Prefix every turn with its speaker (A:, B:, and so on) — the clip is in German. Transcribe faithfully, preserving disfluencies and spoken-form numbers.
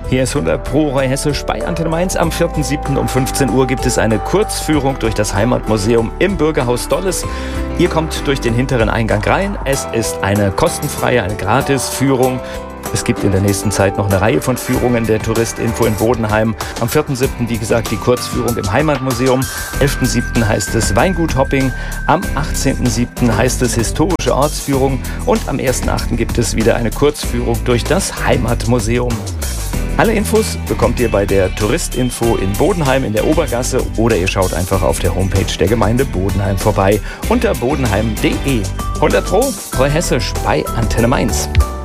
A: Hier ist hundert Pro Roy Hessisch bei Antenne Mainz. Am vierten siebten um fünfzehn Uhr gibt es eine Kurzführung durch das Heimatmuseum im Bürgerhaus Dolles. Ihr kommt durch den hinteren Eingang rein. Es ist eine kostenfreie, eine Gratisführung. Es gibt in der nächsten Zeit noch eine Reihe von Führungen der Touristinfo in Bodenheim. Am vierten siebten wie gesagt, die Kurzführung im Heimatmuseum. elften siebten heißt es Weingut-Hopping. Am achtzehnten siebten heißt es historische Ortsführung. Und am ersten achten gibt es wieder eine Kurzführung durch das Heimatmuseum. Alle Infos bekommt ihr bei der Touristinfo in Bodenheim in der Obergasse oder ihr schaut einfach auf der Homepage der Gemeinde Bodenheim vorbei unter bodenheim punkt de. hundert Pro Roy Hessisch bei Antenne Mainz.